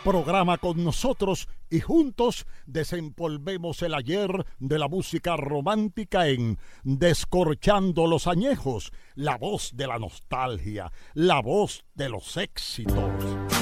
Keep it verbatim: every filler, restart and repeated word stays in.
Programa con nosotros y juntos desempolvemos el ayer de la música romántica en Descorchando los Añejos, la voz de la nostalgia, la voz de los éxitos.